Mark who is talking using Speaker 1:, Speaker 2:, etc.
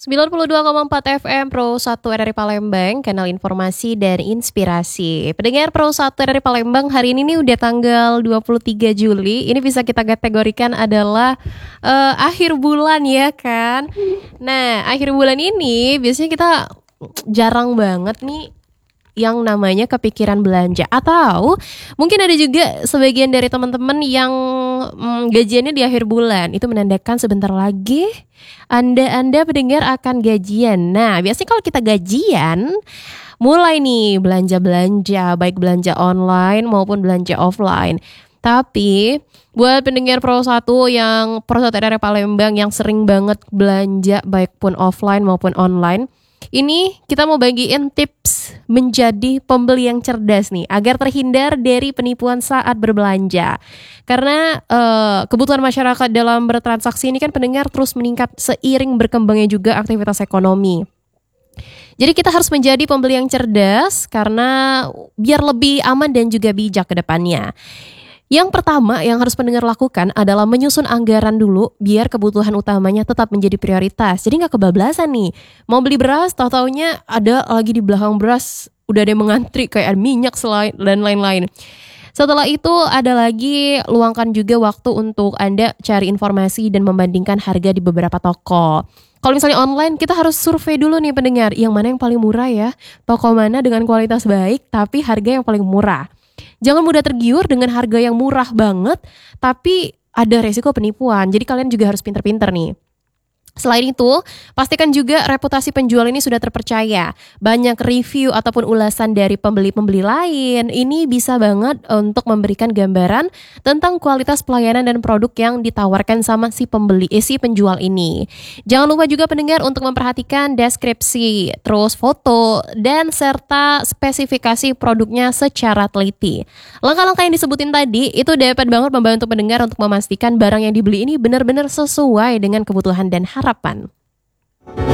Speaker 1: 92,4 FM Pro 1 RRI Palembang, kanal informasi dan inspirasi. Pendengar Pro 1 RRI Palembang, hari ini nih udah tanggal 23 Juli. Ini bisa kita kategorikan adalah akhir bulan ya kan. Nah, akhir bulan ini biasanya kita jarang banget nih yang namanya kepikiran belanja. Atau mungkin ada juga sebagian dari teman-teman yang gajiannya di akhir bulan. Itu menandakan sebentar lagi Anda pendengar akan gajian. Nah, biasanya kalau kita gajian, mulai nih belanja-belanja, baik belanja online maupun belanja offline. Tapi buat pendengar Pro 1 yang Pro 1 RRI Palembang yang sering banget belanja baik pun offline maupun online, ini kita mau bagiin tips menjadi pembeli yang cerdas nih, agar terhindar dari penipuan saat berbelanja. Karena kebutuhan masyarakat dalam bertransaksi ini kan pendengar terus meningkat seiring berkembangnya juga aktivitas ekonomi. Jadi kita harus menjadi pembeli yang cerdas karena biar lebih aman dan juga bijak ke depannya. Yang pertama yang harus pendengar lakukan adalah menyusun anggaran dulu biar kebutuhan utamanya tetap menjadi prioritas. Jadi gak kebablasan nih. Mau beli beras, tahu-taunya ada lagi di belakang beras udah ada yang mengantri kayak minyak dan lain-lain. Setelah itu ada lagi luangkan juga waktu untuk Anda cari informasi dan membandingkan harga di beberapa toko. Kalau misalnya online, kita harus survei dulu nih pendengar, yang mana yang paling murah ya, toko mana dengan kualitas baik tapi harga yang paling murah. Jangan mudah tergiur dengan harga yang murah banget, tapi ada resiko penipuan. Jadi kalian juga harus pinter-pinter nih. Selain itu, pastikan juga reputasi penjual ini sudah terpercaya. Banyak review ataupun ulasan dari pembeli-pembeli lain. Ini bisa banget untuk memberikan gambaran tentang kualitas pelayanan dan produk yang ditawarkan sama si penjual ini. Jangan lupa juga pendengar untuk memperhatikan deskripsi, terus foto, dan serta spesifikasi produknya secara teliti. Langkah-langkah yang disebutin tadi itu dapat banget membantu pendengar untuk memastikan barang yang dibeli ini benar-benar sesuai dengan kebutuhan dan harapan.